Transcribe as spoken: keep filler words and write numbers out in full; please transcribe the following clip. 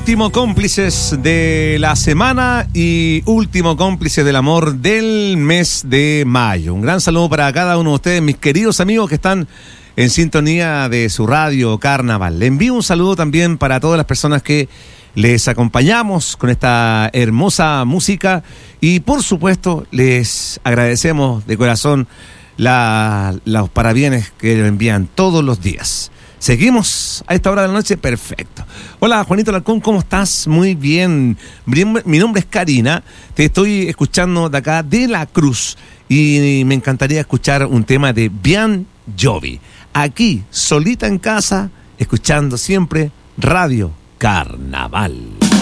Último cómplices de la semana y último cómplice del amor del mes de mayo. Un gran saludo para cada uno de ustedes, mis queridos amigos que están en sintonía de su radio Carnaval. Le envío un saludo también para todas las personas que les acompañamos con esta hermosa música y por supuesto les agradecemos de corazón la, los parabienes que le envían todos los días. Seguimos a esta hora de la noche, perfecto. Hola Juanito Alarcón, ¿cómo estás? Muy bien. Mi nombre es Karina, te estoy escuchando de acá de La Cruz y me encantaría escuchar un tema de Bon Jovi. Aquí, solita en casa, escuchando siempre Radio Carnaval.